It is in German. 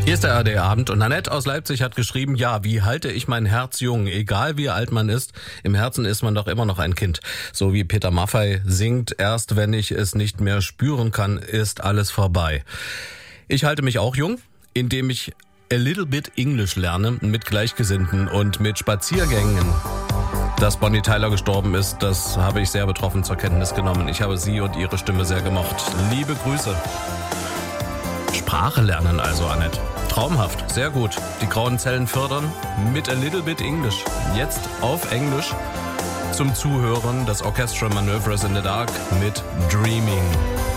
Hier ist der ARD-Abend und Annette aus Leipzig hat geschrieben, ja, wie halte ich mein Herz jung? Egal wie alt man ist, im Herzen ist man doch immer noch ein Kind. So wie Peter Maffay singt, erst wenn ich es nicht mehr spüren kann, ist alles vorbei. Ich halte mich auch jung, indem ich a little bit English lerne mit Gleichgesinnten und mit Spaziergängen. Dass Bonnie Tyler gestorben ist, das habe ich sehr betroffen zur Kenntnis genommen. Ich habe sie und ihre Stimme sehr gemocht. Liebe Grüße. Sprache lernen also, Annette. Traumhaft, sehr gut. Die grauen Zellen fördern mit a little bit English. Jetzt auf Englisch zum Zuhören das Orchestral Manoeuvres in the Dark mit Dreaming.